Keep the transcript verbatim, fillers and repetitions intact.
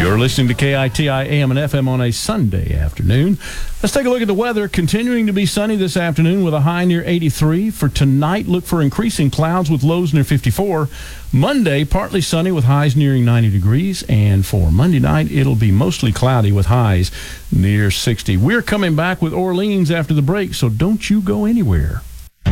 You're listening to K I T I A M and F M on a Sunday afternoon. Let's take a look at the weather. Continuing to be sunny this afternoon with a high near eighty-three. For tonight, look for increasing clouds with lows near fifty-four. Monday, partly sunny with highs nearing ninety degrees. And for Monday night, it'll be mostly cloudy with highs near sixty. We're coming back with Orleans after the break, so don't you go anywhere.